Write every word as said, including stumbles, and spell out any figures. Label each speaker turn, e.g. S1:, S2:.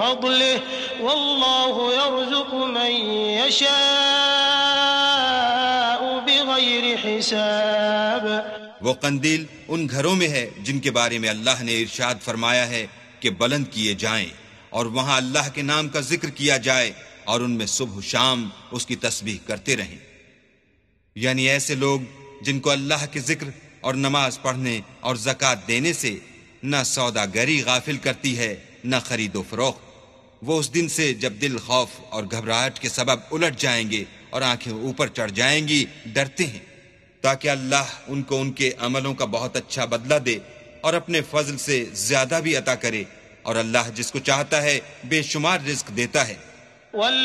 S1: वल्लाहु यर्ज़ुक़ु मन यशाअ बिग़ैरि हिसाब।
S2: वो कंदील उन घरों में है जिनके बारे में अल्लाह ने इरशाद फरमाया है कि बुलंद किए जाएं और वहां अल्लाह के नाम का जिक्र किया जाए और उनमें सुबह शाम उसकी तस्बीह करते रहें। यानी ऐसे लोग जिनको अल्लाह के जिक्र और नमाज पढ़ने और ज़कात देने से न सौदागरी गाफिल करती है न खरीदो फरोख्त। वो उस दिन से जब दिल खौफ और घबराहट के सबब उलट जाएंगे और आंखें ऊपर चढ़ जाएंगी डरते हैं, ताकि अल्लाह उनको उनके अमलों का बहुत अच्छा बदला दे और अपने फजल से ज्यादा भी अता करे। और अल्लाह जिसको चाहता है बेशुमार रिज्क देता है।